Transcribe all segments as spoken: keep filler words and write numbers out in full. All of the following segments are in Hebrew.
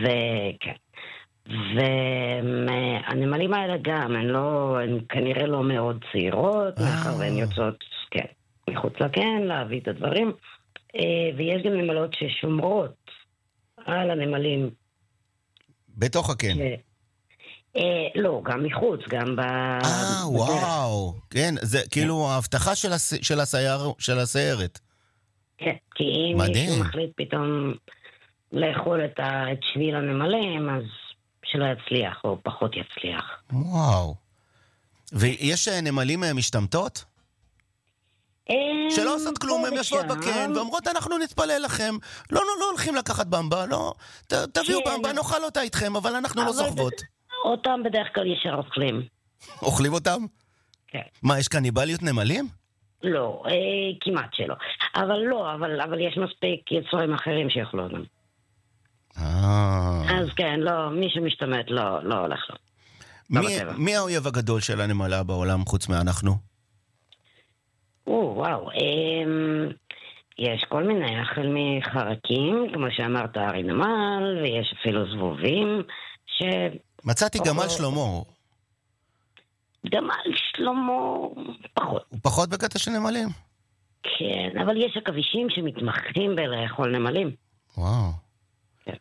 וכן. והנמלים האלה גם, הן לא, הן כנראה לא מאוד צעירות, מאחר והן יוצאות, כן, מחוץ לקן, להביא את הדברים. ויש גם נמלות ששומרות על הנמלים. בתוך הקן? לא, גם מחוץ, גם ב... אה, וואו. כן, זה כאילו ההבטחה של הסיירת. כן, כי אם מישהו מחליט פתאום לאכול את שביל הנמלים, אז שלא יצליח, או פחות יצליח. וואו. ויש נמלים משתמטות? שלא עושות כלום, הם יושבות בקן ואומרות אנחנו נתפלל לכם, לא לא הולכים לקחת במבה, לא, תביאו במבה, נאכל אותה איתכם, אבל אנחנו לא סוחבות. אותם בדרך כלל ישר אוכלים. אוכלים אותם? כן. מה, יש קניבליות נמלים? לא, כמעט שלא. אבל לא, אבל יש מספיק יצורים אחרים שיאכלו אותם. אז כן, לא, מי שמשתמט לא הולך לו. מי האויב הגדול של הנמלה בעולם חוץ מאנחנו? או, וואו, יש כל מיני, החל מחרקים, כמו שאמרת, ארי נמל, ויש אפילו זבובים, ש... מצאתי גמל שלמה. גמל שלמה, פחות. הוא פחות בקטע של נמלים? כן, אבל יש עכבישים שמתמחים בלאכול נמלים. וואו. כן.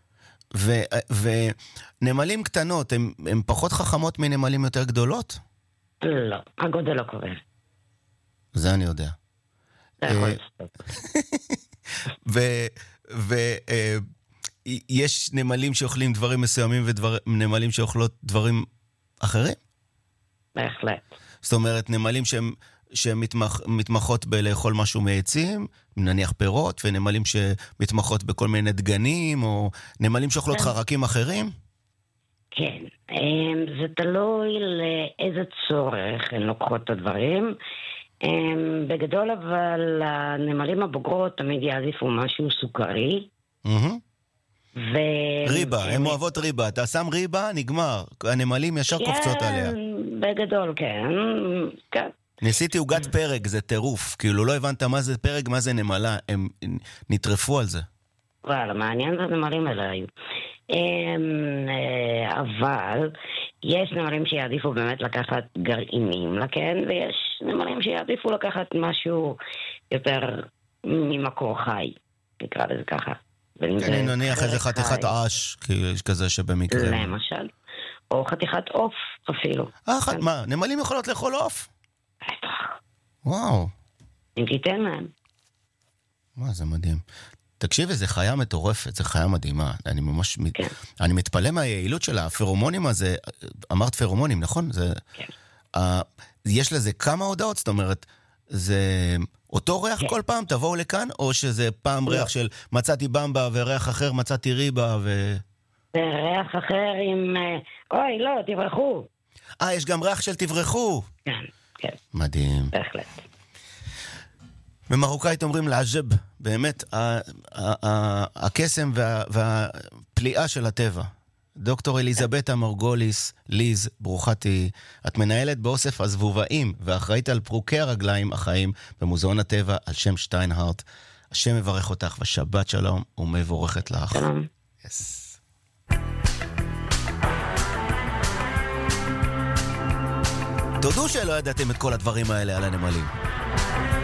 ונמלים קטנות, הן פחות חכמות מנמלים יותר גדולות? לא, הגודל לא קובע. זה אני יודע. ויש נמלים שאוכלים דברים מסוימים ונמלים שאוכלות דברים אחרים? בהחלט. זאת אומרת, נמלים שמתמחות בלאכול משהו מעצים, נניח פירות, ונמלים שמתמחות בכל מיני דגנים, או נמלים שאוכלות חרקים אחרים? כן, זה תלוי לאיזה צורך הן לוקחות את הדברים. בגדול אבל הנמלים הבוגרות תמיד יעדיפו משהו סוכרי. ריבה, הן אוהבות ריבה. אתה שם ריבה, נגמר. הנמלים ישר קופצות עליה. בגדול, כן. ניסיתי עוגת פרק, זה טירוף. כאילו לא הבנת מה זה פרק, מה זה נמלה. הם נטרפו על זה. וואלה, מעניין זה הנמלים האלה היו. אבל יש נמלים שיעדיפו באמת לקחת גרעינים לכן, ויש נמלים שיעדיפו לקחת משהו יותר ממקור חי, נקרא לזה ככה. כן, נניח איזה חתיכת אש, כי יש כזה שבמקרה. למשל. או חתיכת עוף אפילו. אה, מה, נמלים יכולות לאכול עוף? בטח. וואו. אם תיתן להם. מה, זה מדהים. תקשיבי, זה חיה מטורפת, זה חיה מדהימה. אני ממש, כן. אני מתפלא מהיעילות שלה. הפרומונים הזה, אמרת פרומונים, נכון? זה, כן. אה, יש לזה כמה הודעות, זאת אומרת, זה אותו ריח כן. כל פעם, תבואו לכאן, או שזה פעם לא. ריח של מצאתי במבה, וריח אחר מצאתי ריבה, ו... וריח אחר עם, אוי, לא, תברחו. אה, יש גם ריח של תברחו. כן, כן. מדהים. בהחלט. במרוקאית אומרים לעג'ב, באמת, הקסם והפליאה של הטבע. דוקטור אליזבתה מרגוליס, ליז, ברוכה תהי. את מנהלת באוסף הזבובאים ואחראית על פרוקי הרגליים החיים במוזיאון הטבע על שם שטיינהארט. השם מברך אותך ושבת שלום ומבורכת לך. שלום. Yes. תודו שלא ידעתם את כל הדברים האלה על הנמלים.